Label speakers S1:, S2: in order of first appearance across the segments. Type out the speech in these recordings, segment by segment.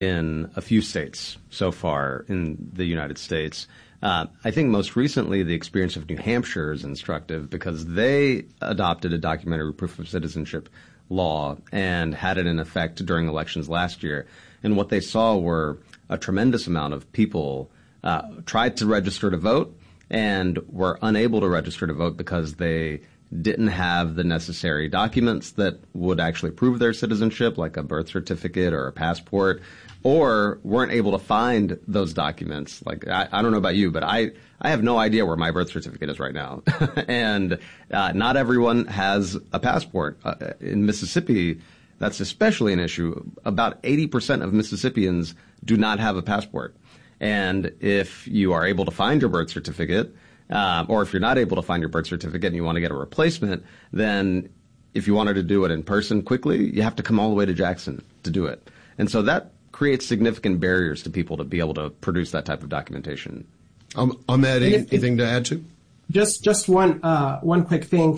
S1: in a few states so far in the United States. I think most recently the experience of New Hampshire is instructive because they adopted a documentary proof of citizenship law and had it in effect during elections last year. And what they saw were a tremendous amount of people tried to register to vote and were unable to register to vote because they didn't have the necessary documents that would actually prove their citizenship, like a birth certificate or a passport, or weren't able to find those documents. Like, I don't know about you, but I have no idea where my birth certificate is right now. And not everyone has a passport. In Mississippi, that's especially an issue. About 80% of Mississippians do not have a passport. And if you are able to find your birth certificate, or if you're not able to find your birth certificate and you want to get a replacement, then if you wanted to do it in person quickly, you have to come all the way to Jackson to do it. And so that creates significant barriers to people to be able to produce that type of documentation.
S2: Ahmed, anything to add to?
S3: Just one quick thing.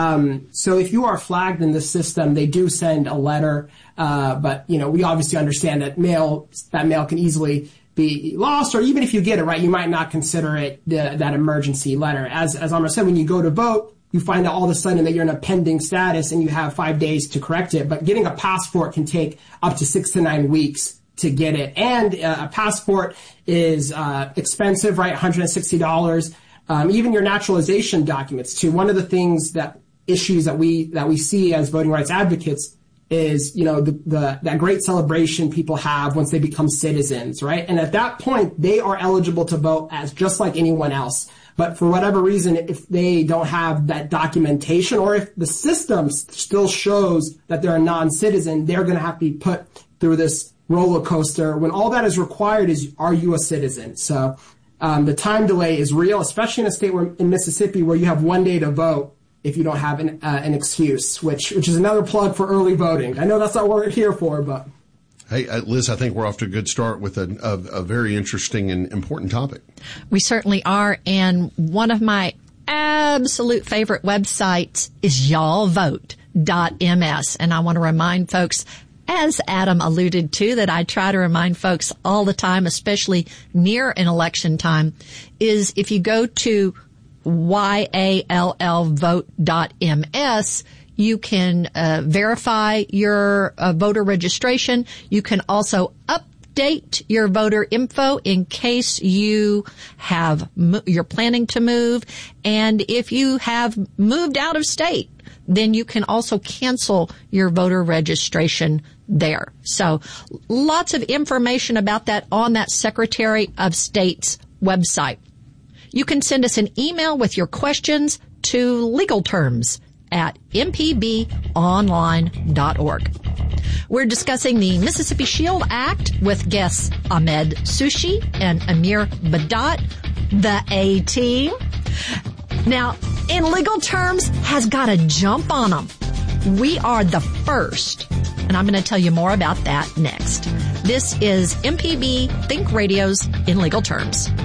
S3: So if you are flagged in the system, they do send a letter, but we obviously understand that mail can easily be lost, or even if you get it right, you might not consider it that emergency letter. As Amr said, when you go to vote, you find out all of a sudden that you're in a pending status and you have 5 days to correct it. But getting a passport can take up to 6 to 9 weeks to get it. And a passport is expensive, right? $160. Even your naturalization documents too. One of the issues that we see as voting rights advocates is, that great celebration people have once they become citizens, right? And at that point, they are eligible to vote as just like anyone else. But for whatever reason, if they don't have that documentation, or if the system still shows that they're a non-citizen, they're going to have to be put through this roller coaster when all that is required is, are you a citizen? So the time delay is real, especially in a state in Mississippi where you have 1 day to vote if you don't have an excuse, which is another plug for early voting. I know that's not what we're here for, but.
S2: Hey, Liz, I think we're off to a good start with a very interesting and important topic.
S4: We certainly are. And one of my absolute favorite websites is y'allvote.ms. And I want to remind folks, as Adam alluded to, that I try to remind folks all the time, especially near an election time, is if you go to yallvote.ms, you can verify your voter registration. You can also update your voter info in case you're planning to move. And if you have moved out of state, then you can also cancel your voter registration there. So lots of information about that on that Secretary of State's website. You can send us an email with your questions to legalterms@mpbonline.org. We're discussing the Mississippi Shield Act with guests Ahmed Sushi and Amir Badat, the A-Team. Now, In Legal Terms has got a jump on them. We are the first, and I'm going to tell you more about that next. This is MPB Think Radio's In Legal Terms.